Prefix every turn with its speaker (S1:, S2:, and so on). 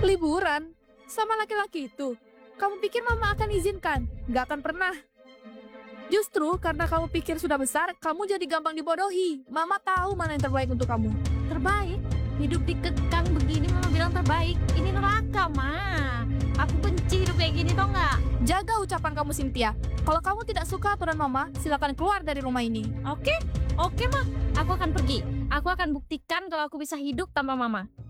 S1: Liburan? Sama laki-laki itu? Kamu pikir mama akan izinkan? Gak akan pernah. Justru karena kamu pikir sudah besar, kamu jadi gampang dibodohi. Mama tahu mana yang terbaik untuk kamu.
S2: Terbaik? Hidup dikekang begini mama bilang terbaik. Ini neraka, Ma. Aku benci hidup kayak gini, tau nggak?
S1: Jaga ucapan kamu, Cynthia. Kalau kamu tidak suka aturan mama, silakan keluar dari rumah ini.
S2: Oke, Ma. Aku akan pergi. Aku akan buktikan kalau aku bisa hidup tanpa mama.